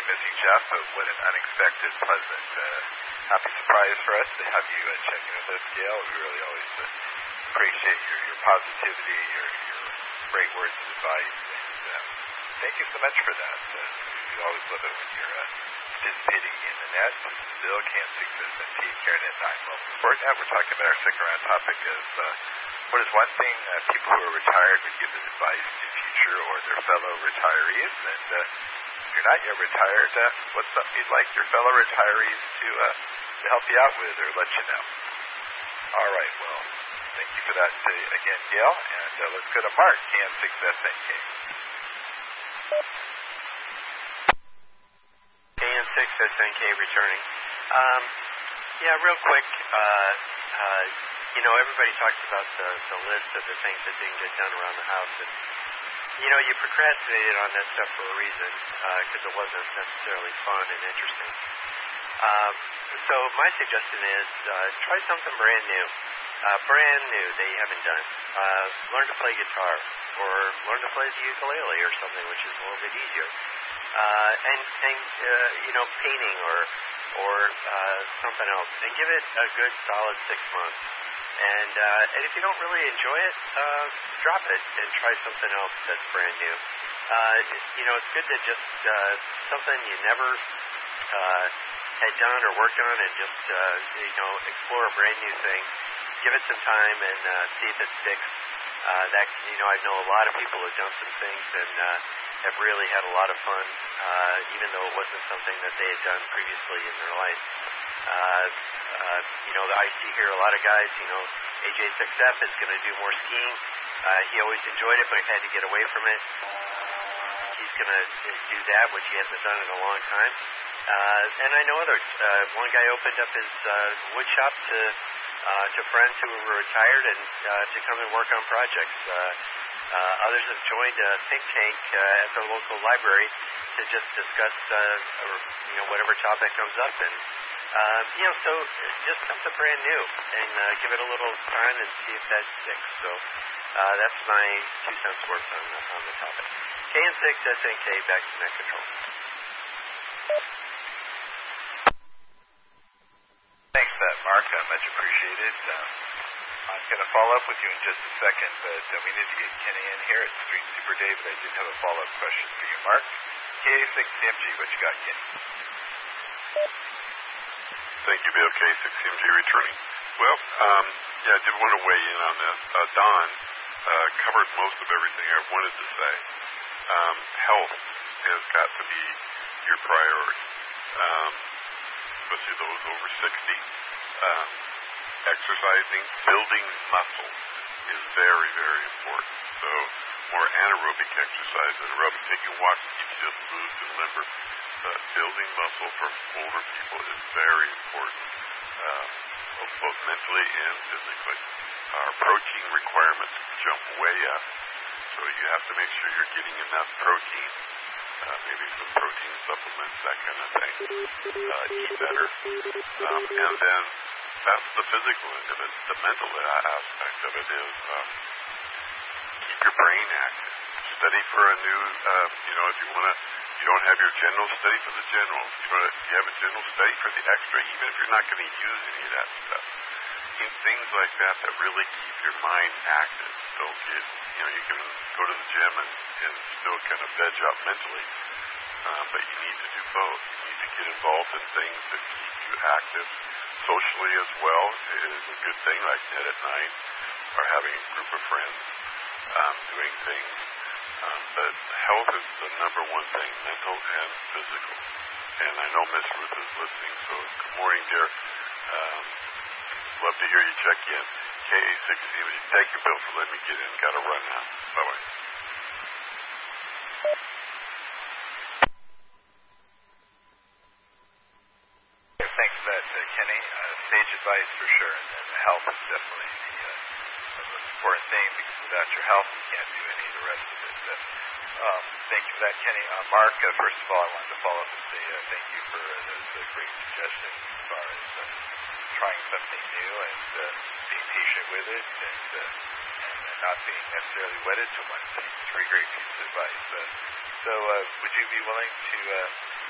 missing Jeff, but what an unexpected, pleasant, happy surprise for us to have you check in with us, Gail. We really always appreciate your positivity, your great words of advice, and thank you so much for that. We always love it when you're participating in the net. Bill, K6 SNK, Karen at 9 Mobile Sport Net. We're talking about our second round topic of what is one thing people who are retired would give as advice to future or their fellow retirees. And if you're not yet retired, what's something you'd like your fellow retirees to help you out with or let you know? All right, well, thank you for that again, Gail. And let's go to Mark, KM6 SNK. KM6 SNK returning. Real quick, everybody talks about the list of the things that didn't get done around the house. And, you procrastinated on that stuff for a reason, because it wasn't necessarily fun and interesting. So my suggestion is try something brand new that you haven't done. Learn to play guitar, or learn to play the ukulele or something, which is a little bit easier. Painting or something else, and give it a good solid 6 months. And if you don't really enjoy it, drop it and try something else that's brand new. It's good to just something you never had done or worked on, and just explore a brand new thing. Give it some time and see if it sticks. I know a lot of people who've done some things and have really had a lot of fun, even though it wasn't something that they had done previously in their life. I see here a lot of guys, AJ6F is going to do more skiing. He always enjoyed it, but he had to get away from it. He's going to do that, which he hasn't done in a long time. And I know others. One guy opened up his wood shop to friends who were retired and to come and work on projects. Others have joined a think tank at their local library to just discuss whatever topic comes up. And so just something brand new and give it a little time and see if that sticks. So that's my 2 cents worth on the topic. KN6 SNK, back to Net Control. Thanks for that, Mark. Much appreciated. I'm going to follow up with you in just a second, but we need to get Kenny in here. It's Street Super Day, but I did have a follow-up question for you, Mark. KA6CMG, what you got, Kenny? Thank you, Bill. K6CMG returning. Well, I did want to weigh in on this. Don covered most of everything I wanted to say. Health has got to be your priority, especially those over 60. Exercising, building muscle is very, very important. So more anaerobic exercise than aerobic. Taking walks keeps you smooth and limber. Building muscle for older people is very important, both mentally and physically. Our protein requirements jump way up, so you have to make sure you're getting enough protein, maybe some protein supplements, that kind of thing. Eat better. And then that's the physical end of it. The mental aspect of it is keep your brain active. Study for a new, if you don't have your general, study for the general. If you have a general, study for the extra, even if you're not going to use any of that stuff. Things like that really keep your mind active. So you can go to the gym and still kind of veg up mentally, but you need to do both. You need to get involved in things that keep you active socially as well. It is a good thing, like Net at Night, or having a group of friends doing things. But health is the number one thing, mental and physical. And I know Miss Ruth is listening, so good morning, dear. Love to hear you check in. KA6CMG. Thank you, Bill, for letting me get in. Got to run now. Bye-bye. Thanks for that, Kenny. Sage advice for sure, and health is definitely the most important thing, because without your health, you can't do any of the rest of it. Thank you for that, Kenny. Mark, first of all, I wanted to follow up and say thank you for those great suggestions as far as trying something new and being patient with it and not being necessarily wedded to one thing. It's a very great piece of advice. So would you be willing to